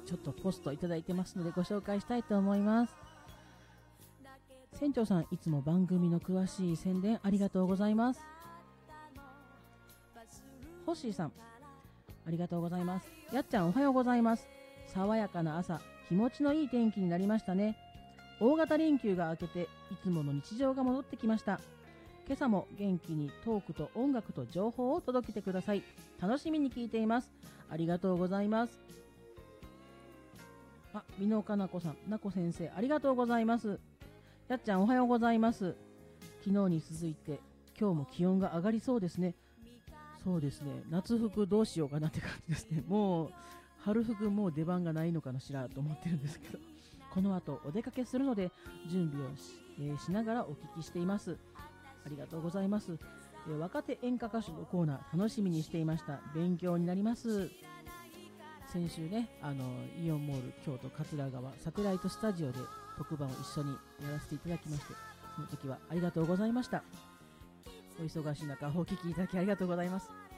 ちょっとポストいただいてますのでご紹介したいと思います。船長さん、いつも番組の詳しい宣伝ありがとうございます。ホッシーさん、ありがとうございます。やっちゃん、おはようございます。爽やかな朝、気持ちのいい天気になりましたね。大型連休が明けていつもの日常が戻ってきました。今朝も元気にトークと音楽と情報を届けてください。楽しみに聞いています。ありがとうございます。美濃かな子さん、なこ先生、ありがとうございます。やっちゃん、おはようございます。昨日に続いて今日も気温が上がりそうですね。そうですね、夏服どうしようかなって感じですね。もう春服もう出番がないのかしらと思ってるんですけど、この後お出かけするので準備を しながらお聞きしています。ありがとうございます。若手演歌歌手のコーナー楽しみにしていました。勉強になります。先週ね、イオンモール京都桂川サテライトスタジオで特番を一緒にやらせていただきまして、その時はありがとうございました。お忙しい中お聞きいただきありがとうございます。